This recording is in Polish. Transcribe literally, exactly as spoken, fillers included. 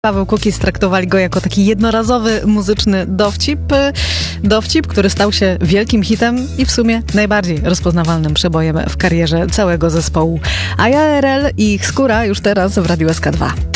Paweł Kukiz traktowali go jako taki jednorazowy muzyczny dowcip. Dowcip, który stał się wielkim hitem i w sumie najbardziej rozpoznawalnym przebojem w karierze całego zespołu. A ja R L i ich skóra już teraz w Radiu S K dwa.